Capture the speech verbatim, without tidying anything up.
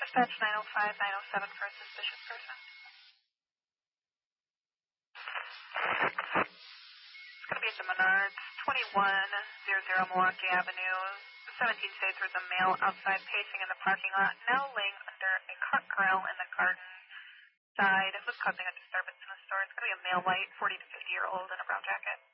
Dispatch nine oh five, nine oh seven for a suspicious person. It's going to be at the Menards, twenty-one hundred Milwaukee Avenue. seventeen states with a male outside pacing in the parking lot, now laying under a cart corral in the garden side. It was causing a disturbance in the store. It's going to be a male white, forty to fifty year old in a brown jacket.